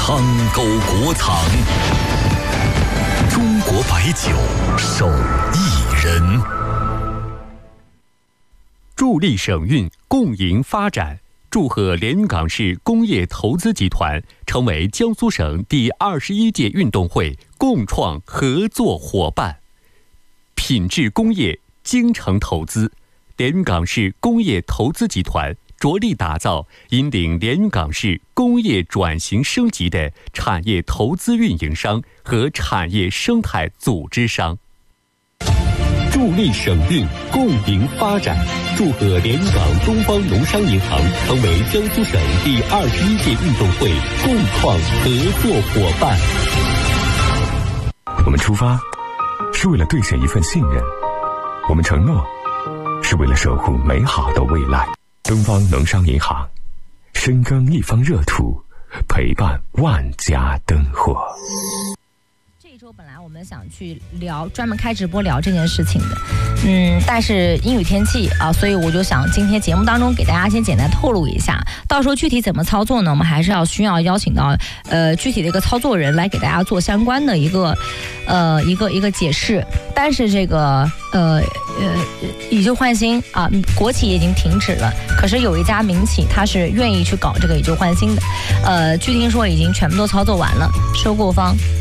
苍沟国藏，中国白酒手艺人， 助力省运，共赢发展。祝贺连云港市工业投资集团成为江苏省第21届运动会共创合作伙伴。品质工业，精诚投资，连云港市工业投资集团着力打造引领连云港市工业转型升级的产业投资运营商和产业生态组织商。助力省运，共赢发展。祝贺连云港东方农商银行成为江苏省第21届运动会共创合作伙伴。 我们出发是为了兑现一份信任，我们承诺是为了守护美好的未来。东方农商银行，深耕一方热土，陪伴万家灯火。 本来我们想去聊，专门开直播聊这件事情的，但是阴雨天气啊，所以我就想今天节目当中给大家先简单透露一下，到时候具体怎么操作呢？我们还是需要邀请到具体的一个操作人来给大家做相关的一个解释。但是这个以旧换新啊，国企已经停止了，可是有一家民企它是愿意去搞这个以旧换新的，据听说已经全部都操作完了，收购方